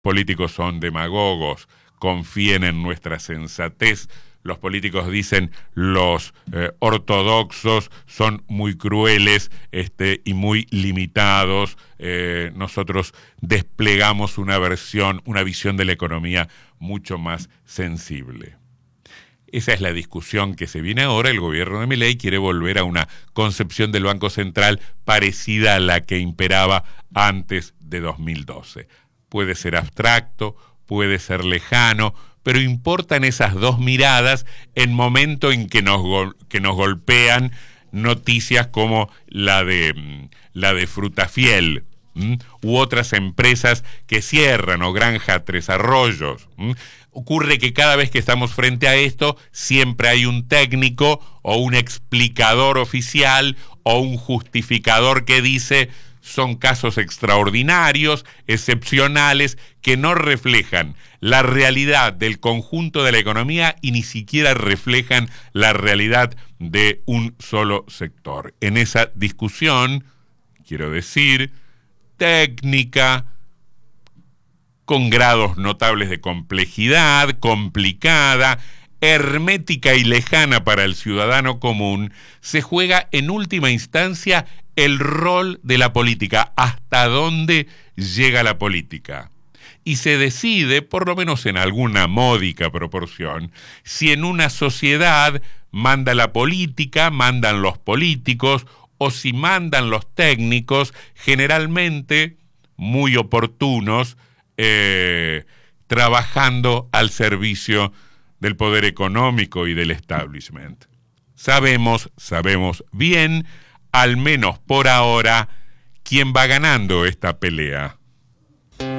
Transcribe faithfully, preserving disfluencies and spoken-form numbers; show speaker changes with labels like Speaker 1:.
Speaker 1: políticos son demagogos, confíen en nuestra sensatez. Los políticos dicen los eh, ortodoxos son muy crueles este, y muy limitados. Eh, nosotros desplegamos una versión, una visión de la economía mucho más sensible. Esa es la discusión que se viene ahora. El gobierno de Milei quiere volver a una concepción del Banco Central parecida a la que imperaba antes de dos mil doce. Puede ser abstracto, puede ser lejano, pero importan esas dos miradas en momento en que nos, gol- que nos golpean noticias como la de, la de Frutafiel, ¿m? u otras empresas que cierran, o Granja Tres Arroyos. ¿m? Ocurre que cada vez que estamos frente a esto, siempre hay un técnico o un explicador oficial o un justificador que dice son casos extraordinarios, excepcionales, que no reflejan la realidad del conjunto de la economía y ni siquiera reflejan la realidad de un solo sector. En esa discusión, quiero decir, técnica, con grados notables de complejidad, complicada, hermética y lejana para el ciudadano común, se juega en última instancia el rol de la política, hasta dónde llega la política. Y se decide, por lo menos en alguna módica proporción, si en una sociedad manda la política, mandan los políticos, o si mandan los técnicos, generalmente muy oportunos, eh, trabajando al servicio del poder económico y del establishment. Sabemos, sabemos bien, al menos por ahora, quién va ganando esta pelea.